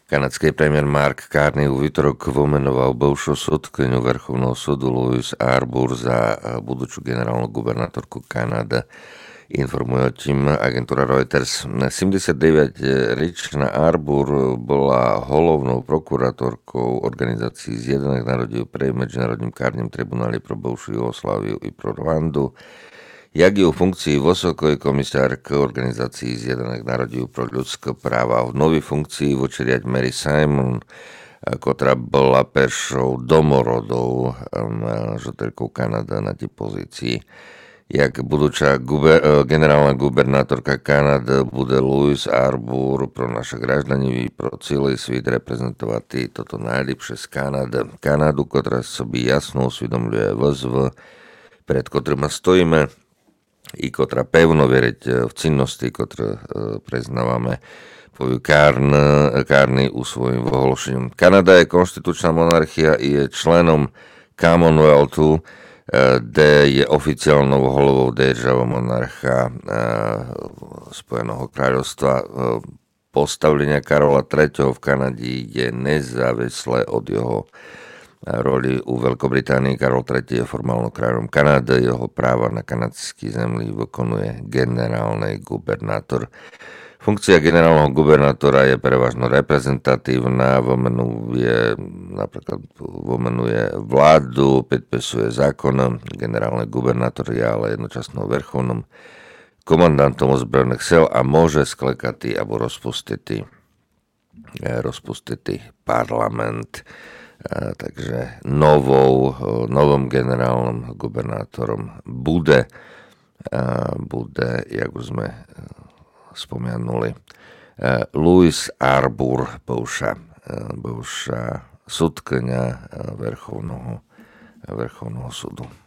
Kanadský premiér Mark Carney u výtorok vomenoval bivšiu sudkyňu Vrchovného súdu Louise Arbour za budúcu generálnu gubernátorku Kanady. Informuje o tým agentúra Reuters. 79-ročná Arbour bola hlavnou prokurátorkou organizácií Zjednotených národov pri Medzinárodním kárnym tribunáli pro bivšiu Jugosláviu i pro Rwandu. Jak je u funkcii vysokej komisárky organizácií Zjednotených národov pro ľudské práva v novej funkcii vočeriať Mary Simon, ktorá bola prvou domorodou žiteľkou Kanady na tej pozícii. Jak budúča generálna gubernátorka Kanady bude Louise Arbour pro naše graždani pro celý svet reprezentovať toto najlepšie z Kanadu, ktorá sobі jasno usvedomľuje výzvy, pred ktorými stojíme, i ktorá pevno veriť v cennosti, ktoré priznávame, povie Carney u svojím vyhlášením. Kanada je konštitučná monarchia i je členom Commonwealthu, kde je oficiálnou hlavou država monarcha Spojeného kráľovstva. Postavlenie Karola III. V Kanade je nezávislé od jeho roli u Veľkobritánii. Karol III. Je formálnym kráľom Kanady, jeho práva na kanadský zemlí vykonuje generálny gubernátor. Funkcia generálneho gubernátora je prevažno reprezentatívna, vomenuje vládu, predpisuje zákon, generálny gubernátor je ale jednočasno vrcholným komandantom ozbrojených sil a môže sklekať alebo rozpustiť parlament. Takže novým generálnym gubernátorom bude, jak už sme spomenuli, Louise Arbour, bivšia sudkyňa Vrchovného súdu.